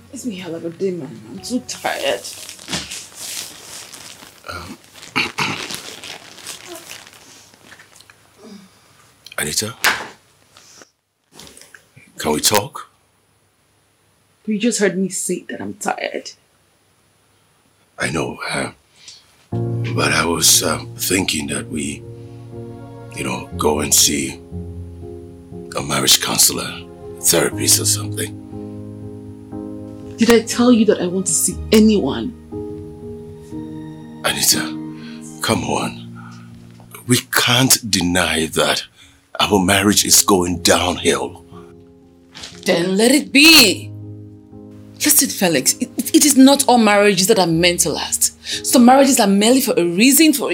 It's me hell of a day, man. I'm too tired. Anita? Can we talk? You just heard me say that I'm tired. I know, but I was thinking that we, go and see a marriage counselor, therapist or something. Did I tell you that I want to see anyone? Anita, come on. We can't deny that our marriage is going downhill. Then let it be. Listen, Felix, it is not all marriages that are meant to last. Some marriages are merely for a reason, for